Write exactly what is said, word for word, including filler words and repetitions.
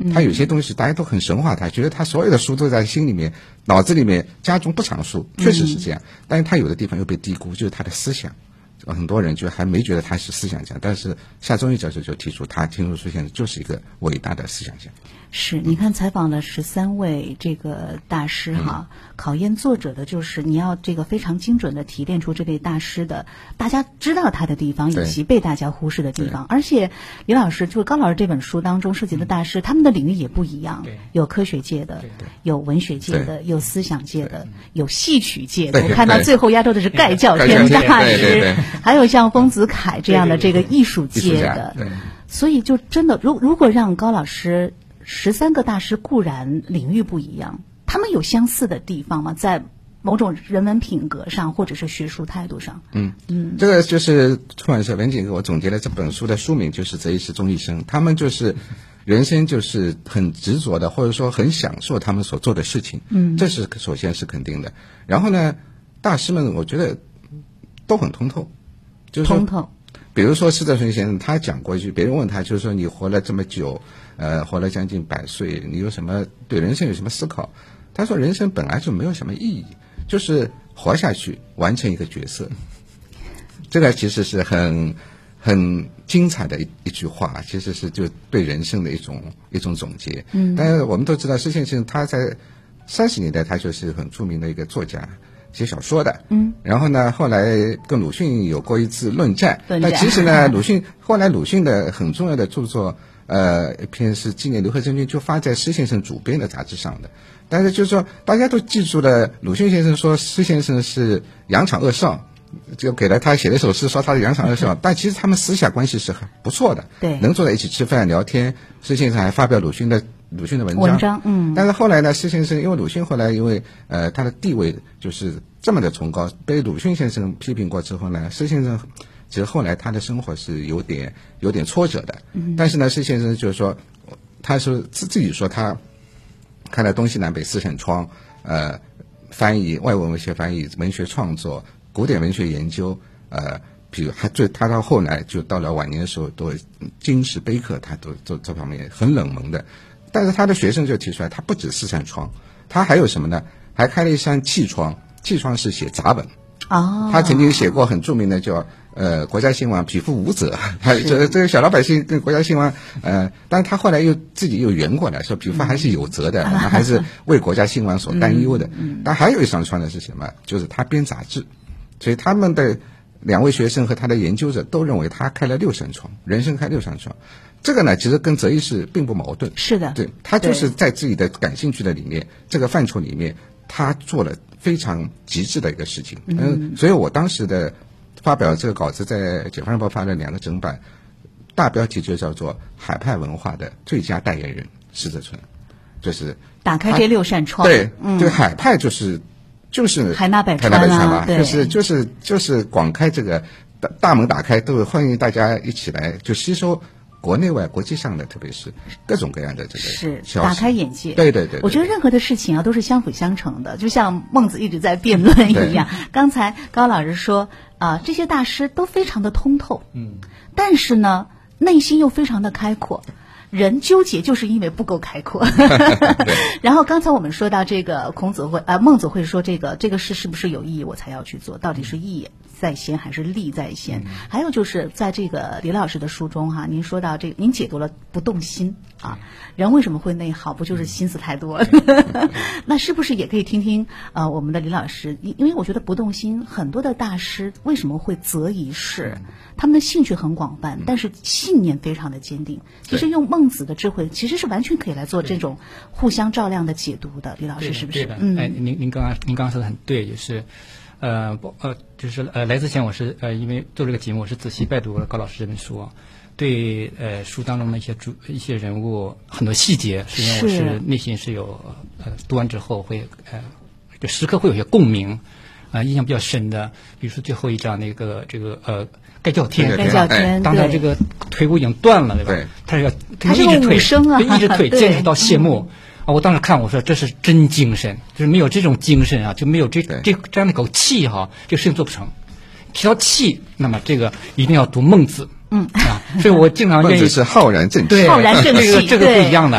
他有些东西大家都很神化他，觉得他所有的书都在心里面、脑子里面家中不藏书，确实是这样。但是他有的地方又被低估，就是他的思想。很多人就还没觉得他是思想家，但是夏忠义教授就提出他听说书先生就是一个伟大的思想家。 是，你看采访了十三位这个大师哈、嗯，考验作者的就是你要这个非常精准的提炼出这位大师的大家知道他的地方以及被大家忽视的地方。而且李老师就是高老师这本书当中涉及的大师，他们的领域也不一样，有科学界的，有文学界的，有思想界的，有戏曲界的。我看到最后压轴的是盖叫天大师，还有像丰子恺这样的这个艺术界的。所以就真的，如如果让高老师。十三个大师固然领域不一样，他们有相似的地方吗？在某种人文品格上，或者是学术态度上？ 嗯嗯，这个就是出版社文景给我总结了这本书的书名，就是《择一时终一生》。他们就是人生就是很执着的，或者说很享受他们所做的事情。嗯，这是首先是肯定的。然后呢，大师们我觉得都很通透，就是说通透。 比如说施德顺先生，他讲过一句，别人问他，就是说你活了这么久，呃，活了将近百岁，你有什么对人生有什么思考？他说，人生本来就没有什么意义，就是活下去，完成一个角色。这个其实是很很精彩的一一句话，其实是就对人生的一种一种总结。嗯，但是我们都知道，施先生他在三十年代他就是很著名的一个作家。写小说的，嗯，然后呢，后来跟鲁迅有过一次论战。那其实呢，鲁迅后来鲁迅的很重要的著作，呃，一篇是纪念刘和珍君，就发在施先生主编的杂志上的。但是就是说，大家都记住了鲁迅先生说施先生是洋场恶少，就给了他写了一首诗，说他是洋场恶少。但其实他们私下关系是很不错的，对，能坐在一起吃饭聊天。施先生还发表鲁迅的。鲁迅的文章， 文章，嗯， 但是后来呢，施先生因为鲁迅后来因为呃他的地位就是这么的崇高，被鲁迅先生批评过之后呢，施先生其实后来他的生活是有点有点挫折的，嗯，但是呢，施先生就是说，他是自自己说他看了东西南北四扇窗，呃，翻译外文文学翻译、文学创作、古典文学研究，呃。比如他最他到后来就到了晚年的时候，都经史碑刻，他都做这方面很冷门的。但是他的学生就提出来，他不止四扇窗，他还有什么呢？还开了一扇气窗，气窗是写杂文。哦，他曾经写过很著名的叫呃国家兴亡匹夫无责，他这这个小老百姓跟国家兴亡，呃，但是他后来又自己又圆过来，说匹夫还是有责的，我们还是为国家兴亡所担忧的。嗯，但还有一扇窗呢是什么？就是他编杂志，所以他们的。两位学生和他的研究者都认为他开了六扇窗，人生开六扇窗。这个呢，其实跟择一是并不矛盾。 是的， 对，他就是在自己的感兴趣的里面，这个范畴里面，他做了非常极致的一个事情。嗯，嗯所以我当时的发表这个稿子，在《解放日报》发了两个整版，大标题就叫做“海派文化的最佳代言人施泽存”，就是打开这六扇窗。 对，嗯、对，海派就是。就是海纳百川啊，就是就是就是广开这个大大门打开，都欢迎大家一起来就吸收国内外国际上的，特别是各种各样的这个是打开眼界。 对对 对, 对， 我觉得任何的事情啊都是相辅相成的，就像孟子一直在辩论一样。刚才高老师说啊、呃，这些大师都非常的通透，嗯，但是呢，内心又非常的开阔。人纠结就是因为不够开阔。然后刚才我们说到这个孔子会啊、呃、孟子会说这个这个事是不是有意义我才要去做，到底是义在先还是利在先、嗯、还有就是在这个李老师的书中哈，您说到这个您解读了不动心啊，人为什么会内耗，不就是心思太多了？那是不是也可以听听呃我们的李老师，因为我觉得不动心很多的大师为什么会择一事，他们的兴趣很广泛，但是信念非常的坚定。其实用孟子的智慧其实是完全可以来做这种互相照亮的解读的，李老师是不是？ 嗯，哎，您您刚刚您刚刚说的很对，就是呃不呃就是呃来之前我是呃因为做这个节目，我是仔细拜读了高老师这本书，对呃书当中的一些主一些人物很多细节，实际上我是内心是有呃读完之后会呃就时刻会有些共鸣啊、呃，印象比较深的，比如说最后一章那个这个呃。盖叫天， 盖叫天， 当他这个腿骨已经断了，对吧？ 对， 他是要他一直腿， 啊、 一直腿坚持到谢幕、嗯、啊！我当时看我说这是真精神，就是没有这种精神啊，就没有这这这样的口气哈、啊，这个事情做不成。提到气，那么这个一定要读孟子，嗯啊，所以我经常愿意孟子是浩然正气， 对，浩然正气， 这个这个不一样的。